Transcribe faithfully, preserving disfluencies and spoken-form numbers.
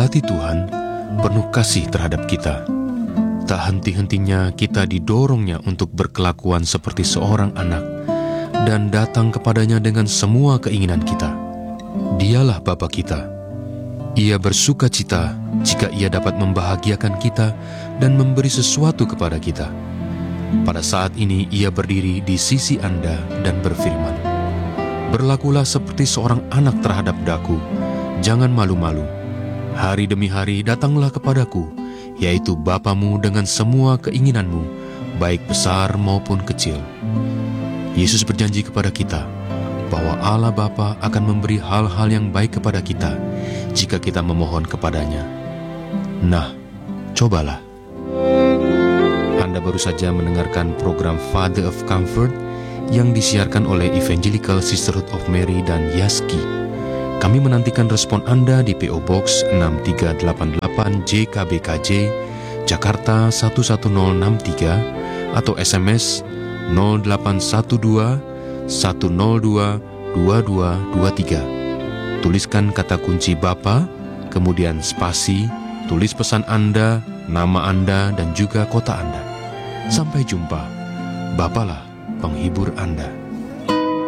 sejati Tuhan penuh kasih terhadap kita. Tak henti-hentinya kita didorongnya untuk berkelakuan seperti seorang anak dan datang kepadanya dengan semua keinginan kita. Dialah Bapa kita. Ia bersuka cita jika Ia dapat membahagiakan kita dan memberi sesuatu kepada kita. Pada saat ini Ia berdiri di sisi Anda dan berfirman, "Berlakulah seperti seorang anak terhadap daku, jangan malu-malu. Hari demi hari datanglah kepadaku, yaitu Bapamu dengan semua keinginanmu, baik besar maupun kecil." Yesus berjanji kepada kita bahwa Allah Bapa akan memberi hal-hal yang baik kepada kita jika kita memohon kepadanya. Nah, cobalah. Anda baru saja mendengarkan program Father of Comfort yang disiarkan oleh Evangelical Sisterhood of Mary dan Yaski. Kami menantikan respon Anda di P O Box enam tiga delapan delapan J K B K J, Jakarta satu satu nol enam tiga atau S M S nol delapan satu dua satu nol dua dua dua dua tiga. Tuliskan kata kunci Bapa, kemudian spasi, tulis pesan Anda, nama Anda, dan juga kota Anda. Sampai jumpa. Bapalah penghibur Anda.